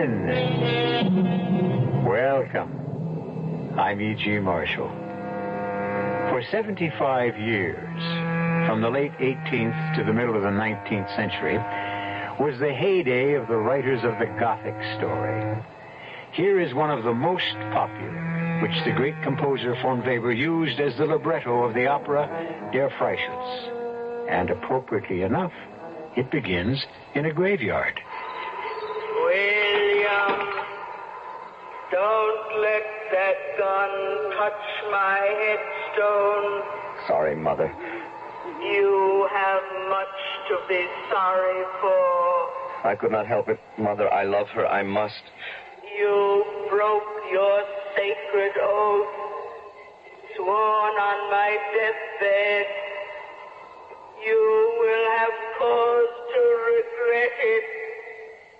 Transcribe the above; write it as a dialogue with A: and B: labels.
A: in. Welcome. I'm E.G. Marshall. For 75 years, from the late 18th to the middle of the 19th century, was the heyday of the writers of the Gothic story. Here is one of the most popular, which the great composer von Weber used as the libretto of the opera Der Freischütz. And appropriately enough, it begins in a graveyard.
B: William, don't let that gun touch my headstone.
C: Sorry, Mother.
B: You have much to be sorry for.
C: I could not help it, Mother. I love her. I must.
B: You broke your sacred oath, sworn on my deathbed. You will have cause